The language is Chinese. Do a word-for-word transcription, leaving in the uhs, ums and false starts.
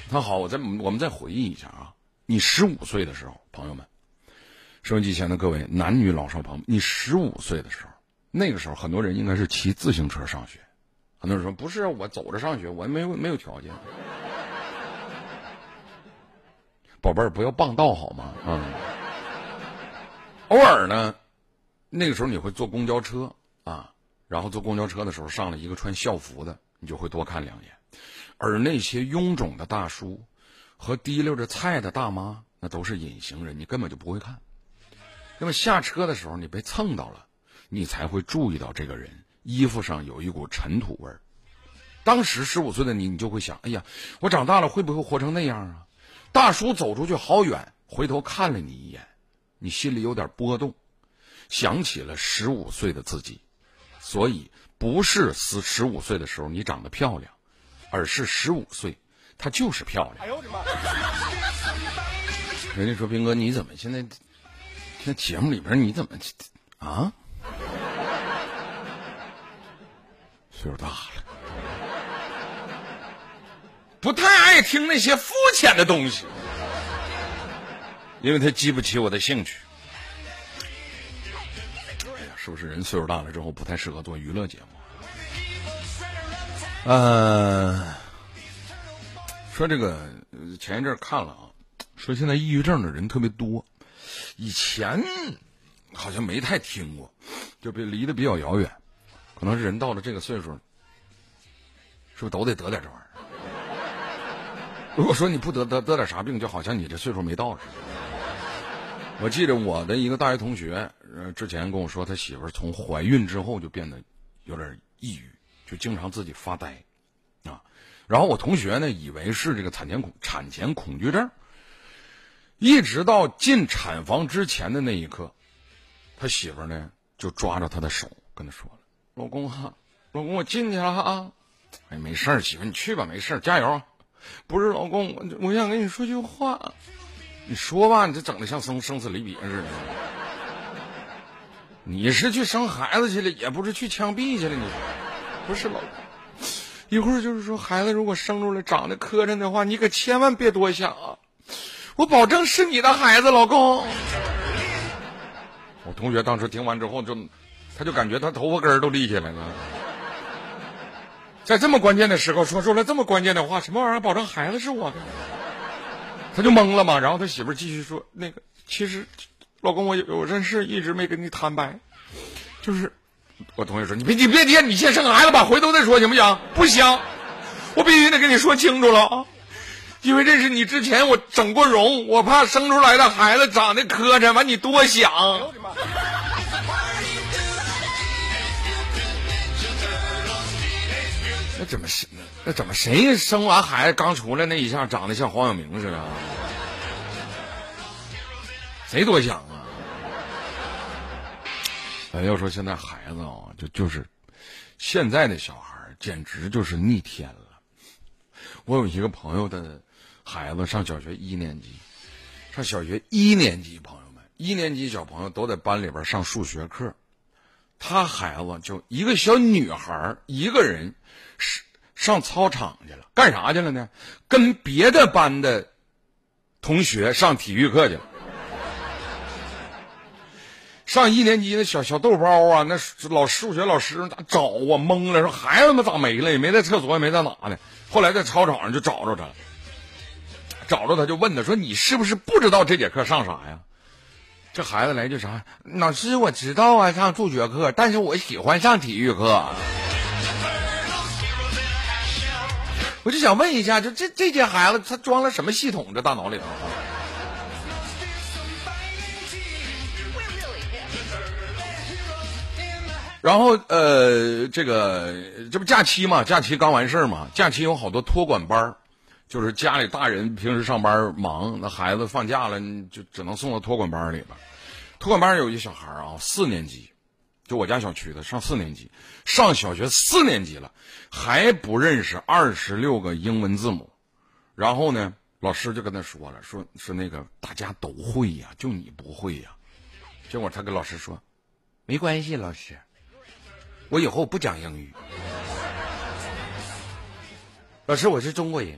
那好，我再我们再回忆一下啊，你十五岁的时候，朋友们，收音机前的各位男女老少朋友们，你十五岁的时候，那个时候很多人应该是骑自行车上学，很多人说不是，我走着上学，我没有没有条件。宝贝儿，不要傍道好吗？嗯，偶尔呢，那个时候你会坐公交车啊，然后坐公交车的时候上了一个穿校服的，你就会多看两眼。而那些臃肿的大叔和提溜着菜的大妈，那都是隐形人，你根本就不会看。那么下车的时候你被蹭到了，你才会注意到这个人衣服上有一股尘土味儿。当时十五岁的你，你就会想，哎呀，我长大了会不会活成那样啊？大叔走出去好远，回头看了你一眼，你心里有点波动，想起了十五岁的自己。所以不是十十五岁的时候你长得漂亮，而是十五岁她就是漂亮。哎呦我的妈！人家说斌哥，你怎么现在现在节目里边你怎么啊？岁数大了，不太爱听那些肤浅的东西，因为它激不起我的兴趣。哎呀，是不是人岁数大了之后不太适合做娱乐节目？呃，说这个前一阵看了啊，说现在抑郁症的人特别多，以前好像没太听过，就别离得比较遥远，可能是人到了这个岁数，是不是都得得点这玩意儿？如果说你不得得得点啥病，就好像你这岁数没到似的。我记得我的一个大学同学，呃，之前跟我说，他媳妇儿从怀孕之后就变得有点抑郁，就经常自己发呆，啊，然后我同学呢以为是这个产前恐产前恐惧症，一直到进产房之前的那一刻，他媳妇儿呢就抓着他的手跟他说了：“老公哈、啊，老公我进去了啊，哎没事儿，媳妇你去吧，没事儿，加油啊。不是老公，我我想跟你说句话。”你说吧，你这整的像生生死离别似的。你是去生孩子去了，也不是去枪毙去了。你不是老公，一会儿就是说孩子如果生出来长得磕碜的话，你可千万别多想啊！我保证是你的孩子，老公。我同学当时听完之后就，他就感觉他头发根儿都立起来了。在这么关键的时候说出了这么关键的话，什么玩意儿？保证孩子是我的。他就懵了嘛，然后他媳妇儿继续说：“那个，其实，老公，我有有件事一直没跟你坦白，就是我同学说，你别你别急，你先生孩子吧，回头再说行不行？不行，我必须得跟你说清楚了啊，因为认识你之前我整过容，我怕生出来的孩子长得磕碜，完你多想。”那怎么是？那怎么谁生完孩子刚出来那一下长得像黄晓明似的？谁多想啊？哎，要说现在孩子啊，就就是现在的小孩简直就是逆天了。我有一个朋友的孩子上小学一年级，上小学一年级，朋友们，一年级小朋友都在班里边上数学课，他孩子就一个小女孩一个人上操场去了，干啥去了呢？跟别的班的同学上体育课去了。上一年级的小小豆包啊，那老数学老师找啊懵了，说孩子们咋没了？也没在厕所，也没在哪呢。后来在操场上就找着他了，找着他就问他说：“你是不是不知道这节课上啥呀？”这孩子来句啥？老师，我知道啊，上数学课，但是我喜欢上体育课。我就想问一下，就这这届孩子他装了什么系统？这大脑里头？然后呃，这个这不假期嘛，假期刚完事儿嘛，假期有好多托管班，就是家里大人平时上班忙，那孩子放假了就只能送到托管班里边。托管班有一小孩啊，四年级，就我家小区的，上四年级，上小学四年级了，还不认识二十六个英文字母。然后呢，老师就跟他说了，说是那个大家都会呀，就你不会呀。结果他跟老师说，没关系，老师，我以后不讲英语。老师，我是中国人，